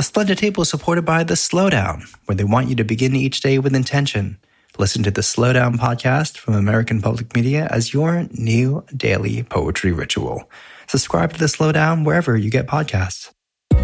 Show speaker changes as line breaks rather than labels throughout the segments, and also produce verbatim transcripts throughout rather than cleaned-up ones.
The Splendid Table is supported by The Slowdown, where they want you to begin each day with intention. Listen to The Slowdown podcast from American Public Media as your new daily poetry ritual. Subscribe to The Slowdown wherever you get podcasts.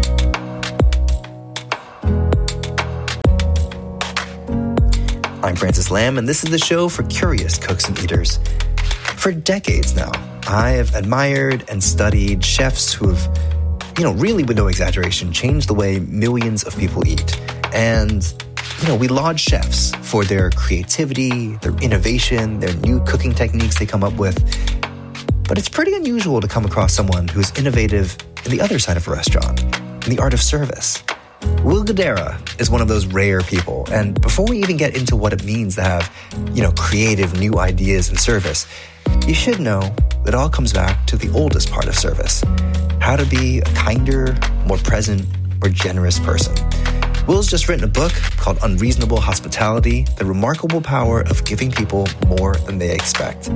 I'm Francis Lam, and this is the show for curious cooks and eaters. For decades now, I have admired and studied chefs who have, you know, really with no exaggeration, changed the way millions of people eat. And, you know, we laud chefs for their creativity, their innovation, their new cooking techniques they come up with. But it's pretty unusual to come across someone who's innovative in the other side of a restaurant, in the art of service. Will Guidara is one of those rare people. And before we even get into what it means to have, you know, creative new ideas in service, you should know that it all comes back to the oldest part of service: how to be a kinder, more present, more generous person. Will's just written a book called Unreasonable Hospitality: The Remarkable Power of Giving People More Than They Expect.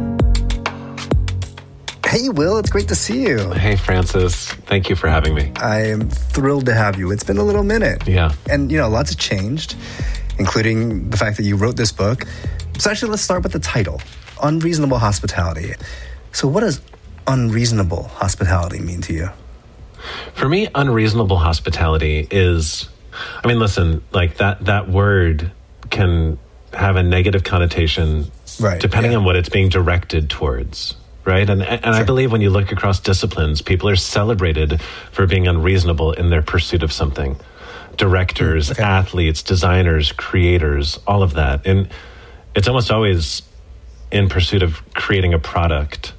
Hey, Will, it's great to see you.
Hey, Francis. Thank you for having me.
I am thrilled to have you. It's been a little minute.
Yeah.
And, you know, lots have changed, including the fact that you wrote this book. So actually, let's start with the title, Unreasonable Hospitality. So what does unreasonable hospitality mean to you?
For me, unreasonable hospitality is, I mean, listen, like that, that word can have a negative connotation,
right,
depending
yeah.
on what it's being directed towards. Right. And and sure. I believe when you look across disciplines, people are celebrated for being unreasonable in their pursuit of something. Directors, okay. athletes, designers, creators, all of that. And it's almost always in pursuit of creating a product.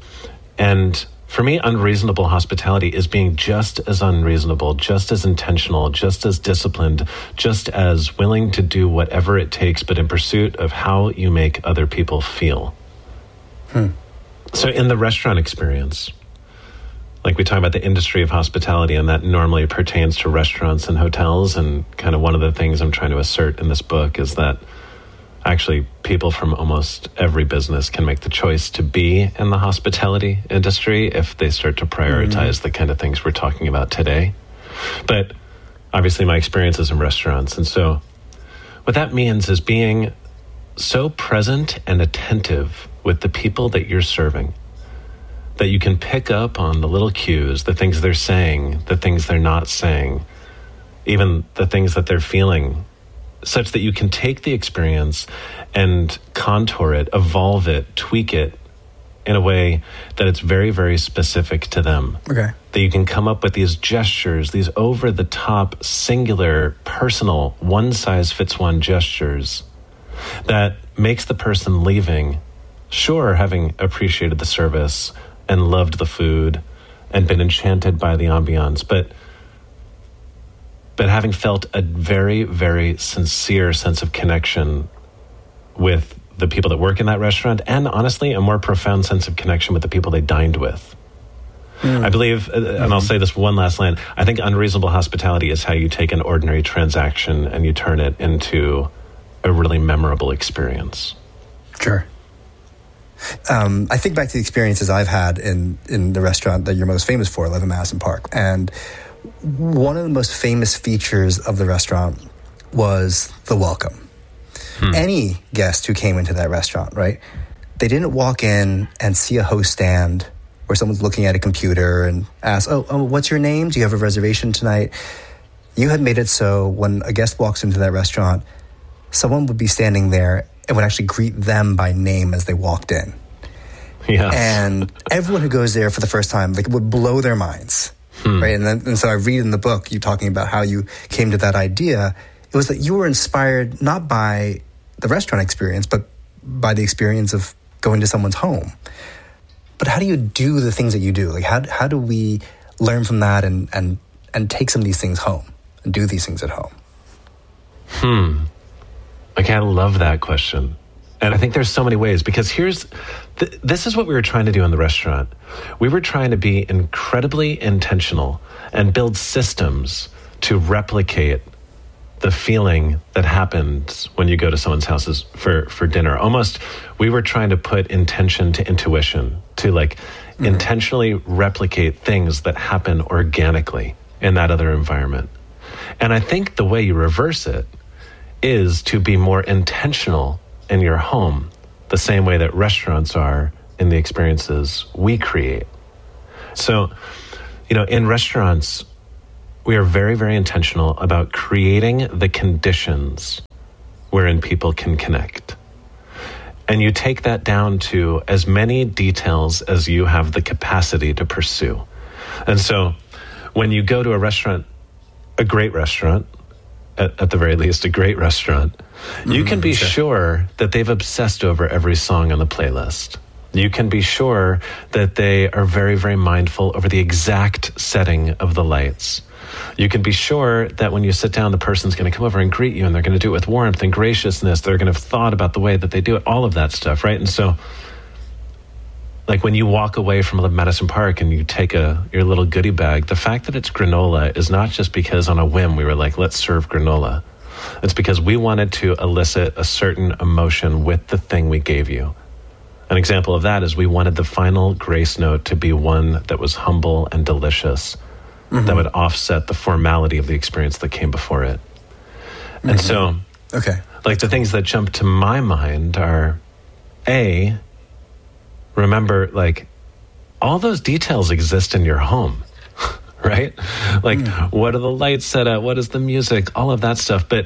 And for me, unreasonable hospitality is being just as unreasonable, just as intentional, just as disciplined, just as willing to do whatever it takes, but in pursuit of how you make other people feel.
Hmm.
So in the restaurant experience, like we talk about the industry of hospitality, and that normally pertains to restaurants and hotels, and kind of one of the things I'm trying to assert in this book is that actually people from almost every business can make the choice to be in the hospitality industry if they start to prioritize mm-hmm. the kind of things we're talking about today. But obviously my experience is in restaurants, and so what that means is being so present and attentive with the people that you're serving, that you can pick up on the little cues, the things they're saying, the things they're not saying, even the things that they're feeling, such that you can take the experience and contour it, evolve it, tweak it in a way that it's very, very specific to them.
Okay.
That you can come up with these gestures, these over-the-top, singular, personal, one-size-fits-one gestures that makes the person leaving, sure, having appreciated the service and loved the food and been enchanted by the ambiance, but but having felt a very, very sincere sense of connection with the people that work in that restaurant, and honestly, a more profound sense of connection with the people they dined with. Mm. I believe, and mm-hmm. I'll say this one last line, I think unreasonable hospitality is how you take an ordinary transaction and you turn it into a really memorable experience.
Sure. Um, I think back to the experiences I've had in, in the restaurant that you're most famous for, eleven Madison Park. And one of the most famous features of the restaurant was the welcome. Hmm. Any guest who came into that restaurant, right, they didn't walk in and see a host stand where someone's looking at a computer and ask, oh, oh, what's your name? Do you have a reservation tonight? You had made it so when a guest walks into that restaurant, someone would be standing there and would actually greet them by name as they walked in.
Yes.
And everyone who goes there for the first time, like, would blow their minds, hmm. right? And then, and so I read in the book, you talking about how you came to that idea. It was that you were inspired not by the restaurant experience, but by the experience of going to someone's home. But how do you do the things that you do? Like, how how do we learn from that and and and take some of these things home and do these things at home?
Hmm. Okay, I love that question. And I think there's so many ways, because here's, th- this is what we were trying to do in the restaurant. We were trying to be incredibly intentional and build systems to replicate the feeling that happens when you go to someone's houses for, for dinner. Almost, we were trying to put intention to intuition, to like mm-hmm. intentionally replicate things that happen organically in that other environment. And I think the way you reverse it is to be more intentional in your home, the same way that restaurants are in the experiences we create. So, you know, in restaurants, we are very, very intentional about creating the conditions wherein people can connect. And you take that down to as many details as you have the capacity to pursue. And so when you go to a restaurant, a great restaurant, at, at the very least, a great restaurant, you mm, can be sure. sure that they've obsessed over every song on the playlist. You can be sure that they are very, very mindful over the exact setting of the lights. You can be sure that when you sit down, the person's going to come over and greet you, and they're going to do it with warmth and graciousness. They're going to have thought about the way that they do it, all of that stuff, right? And so, like when you walk away from Madison Park and you take a your little goodie bag, the fact that it's granola is not just because on a whim we were like, let's serve granola. It's because we wanted to elicit a certain emotion with the thing we gave you. An example of that is we wanted the final grace note to be one that was humble and delicious, mm-hmm. that would offset the formality of the experience that came before it. Mm-hmm. And so,
okay,
like the things that jump to my mind are, A, remember, like, all those details exist in your home, right? Like, mm. what are the lights set at? What is the music? All of that stuff. But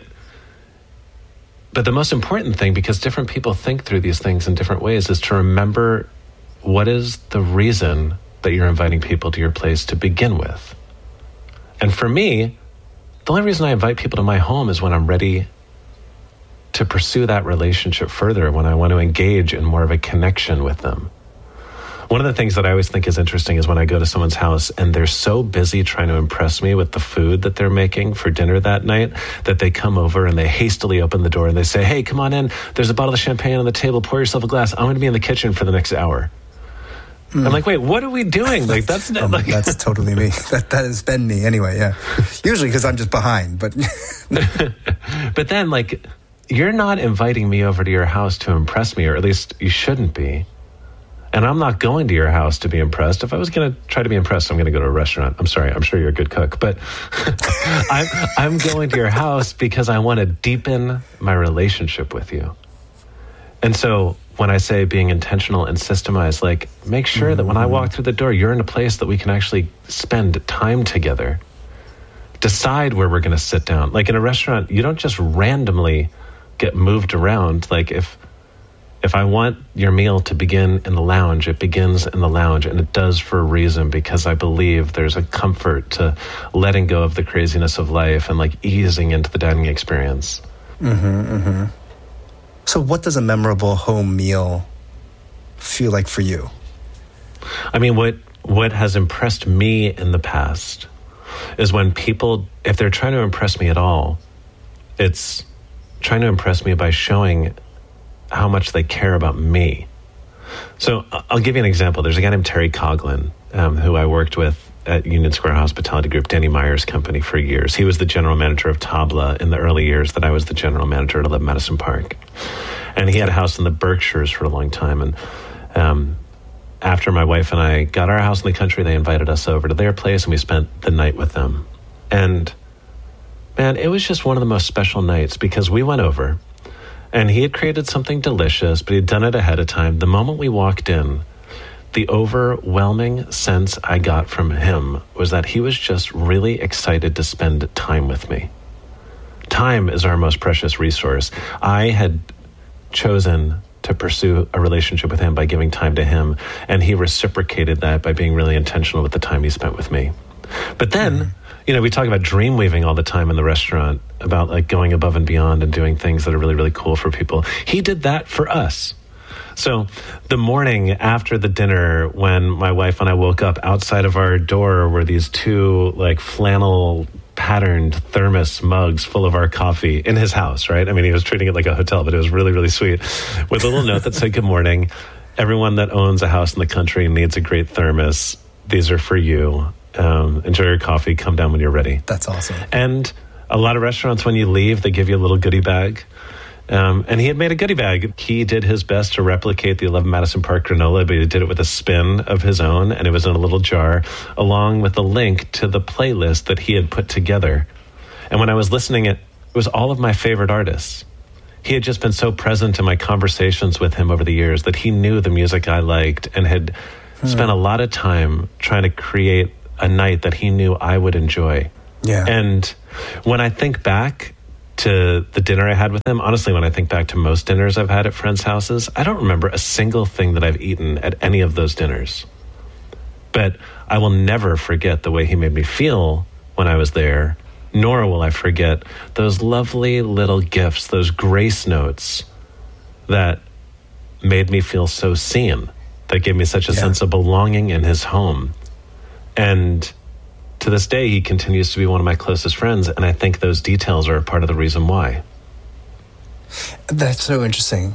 but the most important thing, because different people think through these things in different ways, is to remember what is the reason that you're inviting people to your place to begin with. And for me, the only reason I invite people to my home is when I'm ready to pursue that relationship further, when I want to engage in more of a connection with them. One of the things that I always think is interesting is when I go to someone's house and they're so busy trying to impress me with the food that they're making for dinner that night that they come over and they hastily open the door and they say, hey, come on in. There's a bottle of champagne on the table. Pour yourself a glass. I'm going to be in the kitchen for the next hour. Mm. I'm like, wait, what are we doing? Like, that's
oh,
like
that's totally me. That that has been me anyway. Yeah, usually because I'm just behind. But
but then, like, you're not inviting me over to your house to impress me, or at least you shouldn't be. And I'm not going to your house to be impressed. If I was going to try to be impressed, I'm going to go to a restaurant. I'm sorry. I'm sure you're a good cook, but I'm I'm going to your house because I want to deepen my relationship with you. And so when I say being intentional and systemized, like, make sure mm-hmm. that when I walk through the door, you're in a place that we can actually spend time together. Decide where we're going to sit down. Like in a restaurant, you don't just randomly get moved around. Like if if I want your meal to begin in the lounge, it begins in the lounge, and it does for a reason, because I believe there's a comfort to letting go of the craziness of life and like easing into the dining experience.
Mm-hmm, mm-hmm. So what does a memorable home meal feel like for you?
I mean, what what has impressed me in the past is when people, if they're trying to impress me at all, it's trying to impress me by showing how much they care about me. So I'll give you an example. There's a guy named Terry Coughlin, um, who I worked with at Union Square Hospitality Group, Danny Meyer's company, for years. He was the general manager of Tabla in the early years that I was the general manager at eleven Madison Park. And he had a house in the Berkshires for a long time. And um, after my wife and I got our house in the country, they invited us over to their place, and we spent the night with them. And man, it was just one of the most special nights, because we went over, and he had created something delicious, but he'd done it ahead of time. The moment we walked in, the overwhelming sense I got from him was that he was just really excited to spend time with me. Time is our most precious resource. I had chosen to pursue a relationship with him by giving time to him, and he reciprocated that by being really intentional with the time he spent with me. But then, mm-hmm. you know, we talk about dream weaving all the time in the restaurant, about like going above and beyond and doing things that are really, really cool for people. He did that for us. So the morning after the dinner, when my wife and I woke up, outside of our door were these two like flannel patterned thermos mugs full of our coffee in his house, right? I mean, he was treating it like a hotel, but it was really, really sweet, with a little note that said, good morning. Everyone that owns a house in the country needs a great thermos. These are for you. Um, enjoy your coffee. Come down when you're ready.
That's awesome.
And a lot of restaurants, when you leave, they give you a little goodie bag. Um, and he had made a goodie bag. He did his best to replicate the eleven Madison Park granola, but he did it with a spin of his own, and it was in a little jar, along with a link to the playlist that he had put together. And when I was listening, it, it was all of my favorite artists. He had just been so present in my conversations with him over the years that he knew the music I liked and had hmm. spent a lot of time trying to create a night that he knew I would enjoy.
Yeah.
And when I think back to the dinner I had with him, honestly, when I think back to most dinners I've had at friends' houses, I don't remember a single thing that I've eaten at any of those dinners. But I will never forget the way he made me feel when I was there, nor will I forget those lovely little gifts, those grace notes that made me feel so seen, that gave me such a yeah. sense of belonging in his home. And to this day, he continues to be one of my closest friends, and I think those details are a part of the reason why.
That's so interesting.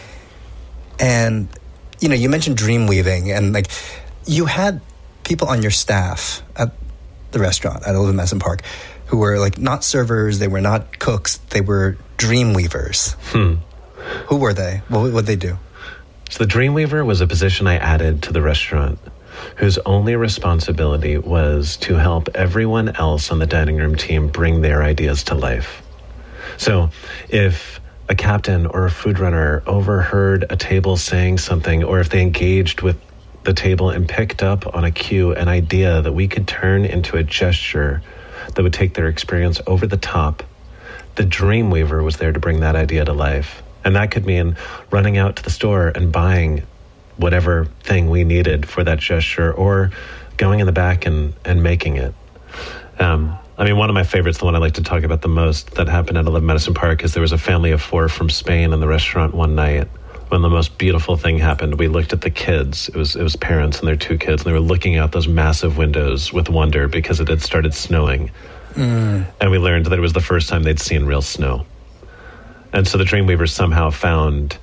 And, you know, you mentioned dream weaving, and, like, you had people on your staff at the restaurant at Eleven Madison Park who were, like, not servers, they were not cooks, they were dream weavers.
Hmm.
Who were they? What would they do?
So the dream weaver was a position I added to the restaurant, whose only responsibility was to help everyone else on the dining room team bring their ideas to life. So if a captain or a food runner overheard a table saying something, or if they engaged with the table and picked up on a cue, an idea that we could turn into a gesture that would take their experience over the top, the dream weaver was there to bring that idea to life. And that could mean running out to the store and buying whatever thing we needed for that gesture, or going in the back and, and making it. Um, I mean, one of my favorites, the one I like to talk about the most, that happened at Eleven Madison Park, is there was a family of four from Spain in the restaurant one night. When the most beautiful thing happened, we looked at the kids. It was it was parents and their two kids, and they were looking out those massive windows with wonder because it had started snowing. Mm. And we learned that it was the first time they'd seen real snow. And so the Dreamweavers somehow found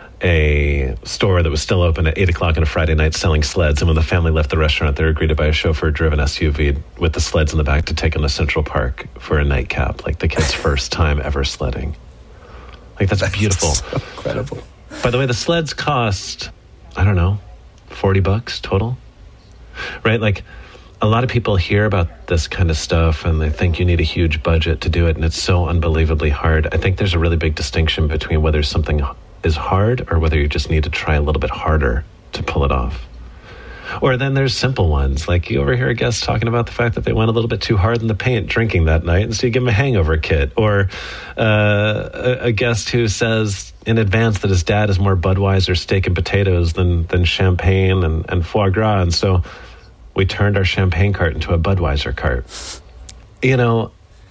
a store that was still open at eight o'clock on a Friday night selling sleds. And when the family left the restaurant, they were greeted by a chauffeur-driven S U V with the sleds in the back to take them to Central Park for a nightcap, like the kids' first time ever sledding. Like, that's, that's beautiful.
So incredible.
By the way, the sleds cost, I don't know, forty bucks total, right? Like, a lot of people hear about this kind of stuff and they think you need a huge budget to do it, and it's so unbelievably hard. I think there's a really big distinction between whether something is hard or whether you just need to try a little bit harder to pull it off. Or then there's simple ones, like you overhear a guest talking about the fact that they went a little bit too hard in the paint drinking that night, and so you give them a hangover kit. Or uh, a, a guest who says in advance that his dad is more Budweiser steak and potatoes than, than champagne and, and foie gras, and so we turned our champagne cart into a Budweiser cart. You know,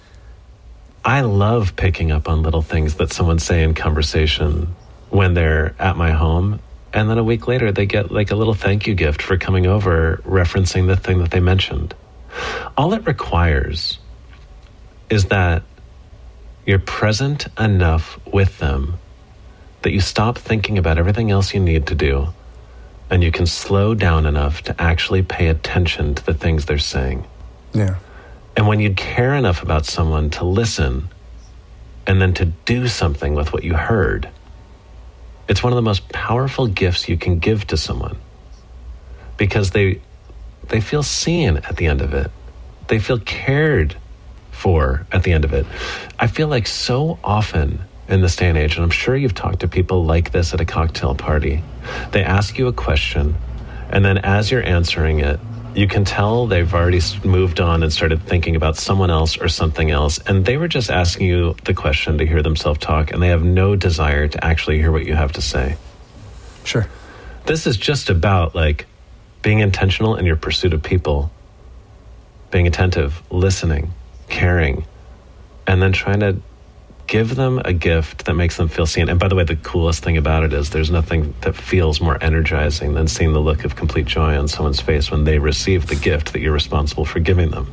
I love picking up on little things that someone say in conversation when they're at my home, and then a week later they get like a little thank you gift for coming over referencing the thing that they mentioned. All it requires is that you're present enough with them that you stop thinking about everything else you need to do, and you can slow down enough to actually pay attention to the things they're saying.
Yeah.
And when you care enough about someone to listen and then to do something with what you heard, it's one of the most powerful gifts you can give to someone, because they they feel seen at the end of it. They feel cared for at the end of it. I feel like so often in this day and age, and I'm sure you've talked to people like this at a cocktail party, they ask you a question, and then as you're answering it, you can tell they've already moved on and started thinking about someone else or something else, and they were just asking you the question to hear themselves talk, and they have no desire to actually hear what you have to say.
Sure.
This is just about, like, being intentional in your pursuit of people, being attentive, listening, caring, and then trying to give them a gift that makes them feel seen. And by the way, the coolest thing about it is there's nothing that feels more energizing than seeing the look of complete joy on someone's face when they receive the gift that you're responsible for giving them.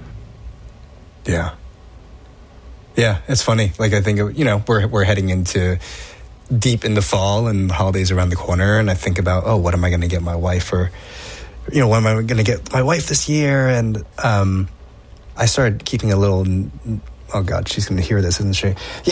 Yeah. Yeah, it's funny. Like, I think, you know, we're we're heading into deep into fall and holidays around the corner, and I think about, oh, what am I going to get my wife, or, you know, what am I going to get my wife this year? And um, I started keeping a little... Oh, God, she's going to hear this, isn't she?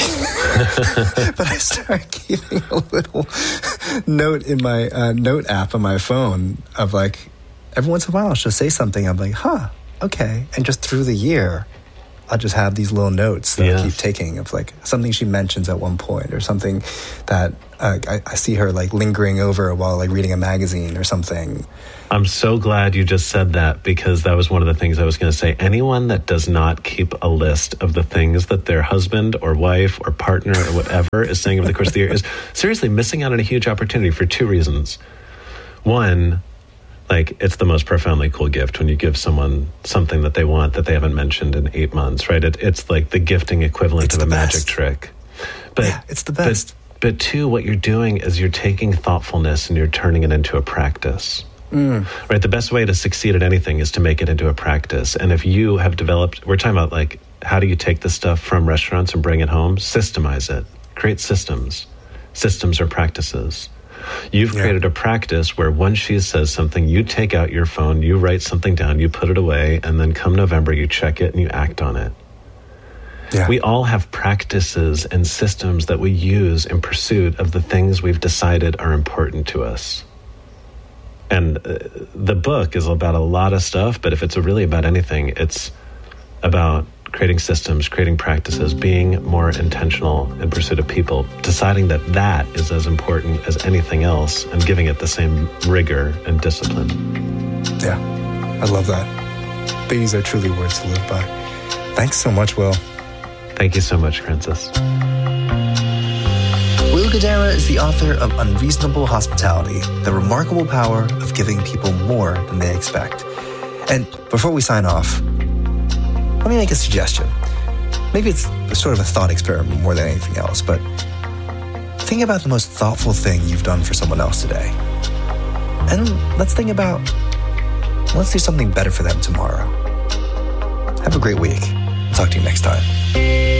But I started keeping a little note in my uh, note app on my phone of, like, every once in a while she'll say something. I'm like, huh, okay. And just through the year, I'll just have these little notes that
yes.
I keep taking of like something she mentions at one point or something that uh, I, I see her like lingering over while like reading a magazine or something.
I'm so glad you just said that, because that was one of the things I was going to say. Anyone that does not keep a list of the things that their husband or wife or partner or whatever is saying over the course of the year is seriously missing out on a huge opportunity for two reasons. One, like, it's the most profoundly cool gift when you give someone something that they want that they haven't mentioned in eight months, right? It, it's like the gifting equivalent
it's
of a
best.
magic trick. But,
yeah, it's the best.
But, but two, what you're doing is you're taking thoughtfulness and you're turning it into a practice.
Mm.
Right? The best way to succeed at anything is to make it into a practice. And if you have developed, we're talking about like, how do you take the stuff from restaurants and bring it home? Systemize it. Create systems. Systems are practices. You've
yeah.
created a practice where once she says something, you take out your phone, you write something down, you put it away, and then come November, you check it and you act on it.
Yeah.
We all have practices and systems that we use in pursuit of the things we've decided are important to us. And uh, the book is about a lot of stuff, but if it's really about anything, it's about creating systems, creating practices, being more intentional in pursuit of people, deciding that that is as important as anything else and giving it the same rigor and discipline.
Yeah, I love that. These are truly words to live by. Thanks so much, Will.
Thank you so much, Francis.
Will Guidara is the author of Unreasonable Hospitality, the remarkable power of giving people more than they expect. And before we sign off, let me make a suggestion. Maybe it's sort of a thought experiment more than anything else, but think about the most thoughtful thing you've done for someone else today. And let's think about, let's do something better for them tomorrow. Have a great week. I'll talk to you next time.